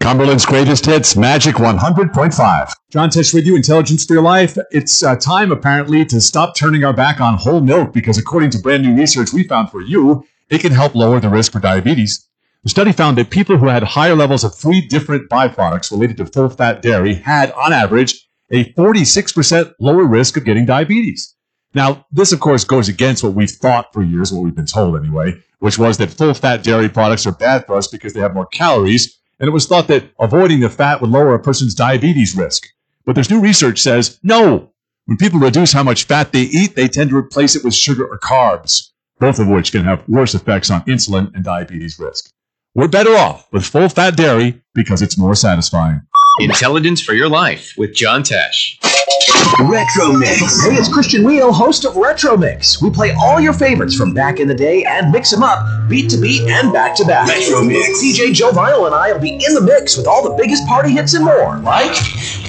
Cumberland's greatest hits, Magic 100.5. John Tesh with you, Intelligence for Your Life. It's time, apparently, to stop turning our back on whole milk because according to brand new research we found for you, it can help lower the risk for diabetes. The study found that people who had higher levels of 3 different byproducts related to full-fat dairy had, on average, a 46% lower risk of getting diabetes. Now, this, of course, goes against what we've thought for years, what we've been told anyway, which was that full-fat dairy products are bad for us because they have more calories, and it was thought that avoiding the fat would lower a person's diabetes risk. But this new research says, no. When people reduce how much fat they eat, they tend to replace it with sugar or carbs, both of which can have worse effects on insulin and diabetes risk. We're better off with full-fat dairy because it's more satisfying. Intelligence for Your Life with John Tesh. Retro Mix. Hey, it's Christian Wheel, host of Retro Mix. We play all your favorites from back in the day and mix them up, beat to beat and back to back. Retro Mix. DJ Joe Vinyl and I will be in the mix with all the biggest party hits and more, like